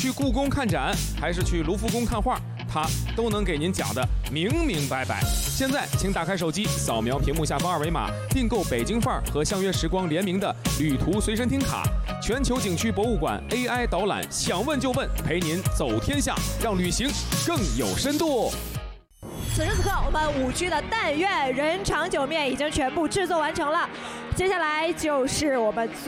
去故宫看展，还是去卢浮宫看画，他都能给您讲得明明白白。现在请打开手机，扫描屏幕下方二维码，订购北京范儿和相约时光联名的旅途随身听卡，全球景区博物馆 AI 导览，想问就问，陪您走天下，让旅行更有深度。 此时此刻，我们5区的但愿人长久面已经全部制作完成了，接下来就是我们